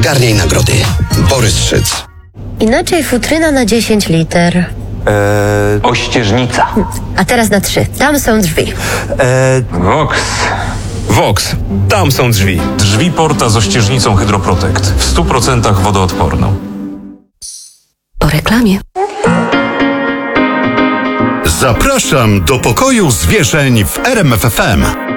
Garniej nagrody. Borys Szyc. Inaczej futryna na 10 liter. Ościeżnica. A teraz na 3. Tam są drzwi. Vox. Tam są drzwi. Drzwi porta z ościeżnicą Hydroprotect. W 100% wodoodporną. Po reklamie. Zapraszam do pokoju zwierzeń w RMF FM.